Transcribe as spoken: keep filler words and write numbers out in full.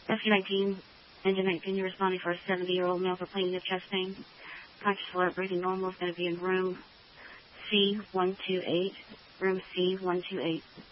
Rescue nineteen, Engine nineteen, you're responding for a seventy-year-old male complaining of chest pain. Conscious alert, breathing normal, is going to be in room C one two eight. Room C one two eight.